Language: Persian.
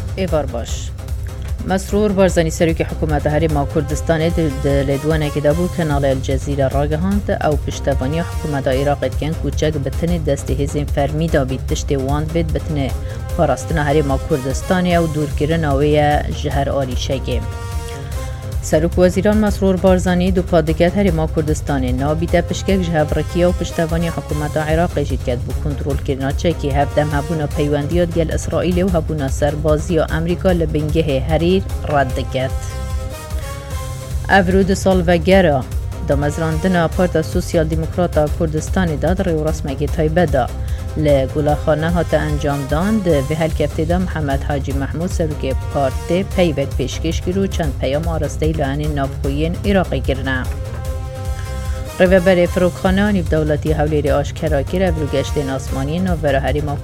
ایوار باش. مسرور بارزانی سروک حکومت هریما کردستان دلدوانه که دابو کانال الجزیره راگهاند او پشتوانی حکومت عراق اتکن کوچک بتنه دست هزین فرمی دابید تشت واند بید بتنه پاراستنا هریما کردستانی او دورگیرن آوی جهر آلی شگه. سروک وزیران مسرور بارزانی دو پادگت هریما کردستانی نابیده پشکک جهبرکی و پشتوانی حکومت عراق جید کد بو کنترول کرنا چکی هفدم هبونا پیوندیات گل اسرائیل و هبونا سربازی و امریکا لبنگه هریر رد کد. افرود سالوگرا دا مزراندنا پارتا سوسیال دیموکراتا کردستانی داد ریو رسمگی تایبه دا لگولاخانه هات انجام داند و هل کفتیدا محمد حاجی محمود سروک پارتی پیوک پیشکش گیرو چند پیام آرسته لعنی نافخویین عراقی گرنه. روی بر فروخانه آنیف دولتی حولی آشکرا گیره و گشتین آسمانی نو برا هریما